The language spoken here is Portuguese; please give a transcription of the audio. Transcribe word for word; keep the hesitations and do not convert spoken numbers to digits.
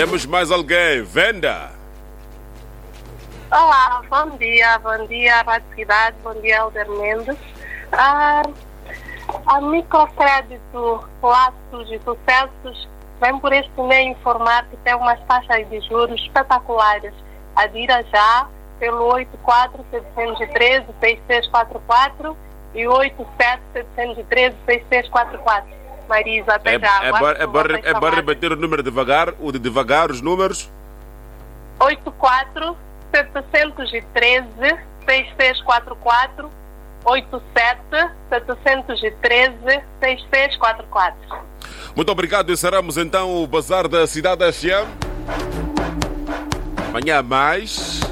Temos mais alguém. Venda. Olá, bom dia, bom dia, Rádio Cidade, bom dia, Helder Mendes. Ah, a Microcrédito Laços e Sucessos vem por este meio informar que tem umas taxas de juros espetaculares. Adira já pelo oito quatro sete um três seis seis quatro quatro e oito sete sete um três seis seis quatro quatro. Marisa, até É, já. é, bom, é, bom, é bom repetir o número devagar, o de devagar, os números. oito quatro sete um três seis seis quatro quatro, oito sete sete um três seis seis quatro quatro. Muito obrigado. Encerramos então o Bazar da Cidade F M. Amanhã mais.